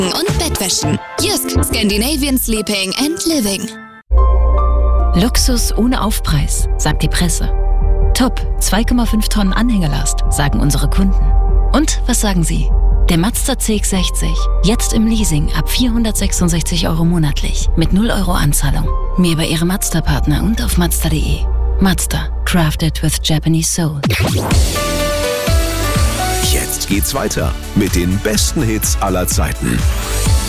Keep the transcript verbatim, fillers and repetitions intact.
und Bettwäschen. Jysk, Scandinavian Sleeping and Living. Luxus ohne Aufpreis, sagt die Presse. Top, zwei Komma fünf Tonnen Anhängelast, sagen unsere Kunden. Und was sagen Sie? Der Mazda C X sechzig, jetzt im Leasing ab vierhundertsechsundsechzig Euro monatlich, mit null Euro Anzahlung. Mehr bei Ihrem Mazda-Partner und auf Mazda punkt de. Mazda, crafted with Japanese soul. Jetzt geht's weiter mit den besten Hits aller Zeiten.